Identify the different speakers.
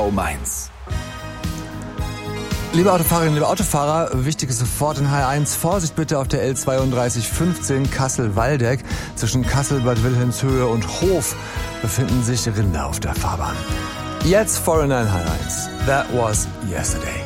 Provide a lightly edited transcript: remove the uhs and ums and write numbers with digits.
Speaker 1: TV Mainz.
Speaker 2: Liebe Autofahrerinnen, liebe Autofahrer, wichtiges sofort in H1. Vorsicht bitte auf der L3215 Kassel-Waldeck. Zwischen Kassel, Bad Wilhelmshöhe und Hof befinden sich Rinder auf der Fahrbahn. Jetzt Foreigner in H1. That was yesterday.